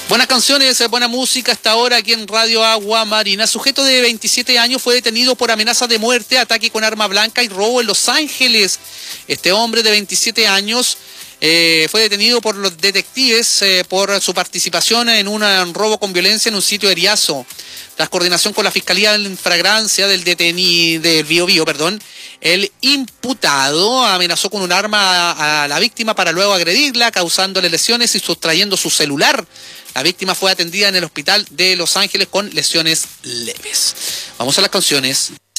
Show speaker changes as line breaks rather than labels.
Buenas canciones, buena música hasta ahora aquí en Radio Agua Marina. Sujeto de 27 años fue detenido por amenaza de muerte, ataque con arma blanca y robo en Los Ángeles. Este hombre de 27 años fue detenido por los detectives por su participación en un robo con violencia en un sitio de Eriazo. Tras coordinación con la Fiscalía en flagrancia del Biobío, el imputado amenazó con un arma a la víctima para luego agredirla, causándole lesiones y sustrayendo su celular. La víctima fue atendida en el hospital de Los Ángeles con lesiones leves. Vamos a las canciones.